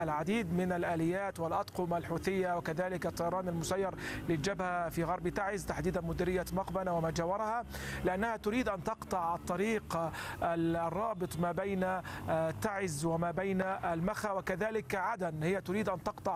العديد من الآليات والأطقم الحوثية وكذلك الطيران المسير للجبهة في غرب تعز، تحديدا مديرية مقبنة وما جاورها، لأنها تريد أن تقطع الطريق الرابط ما بين تعز وما بين المخا وكذلك عدن. هي تريد أن تقطع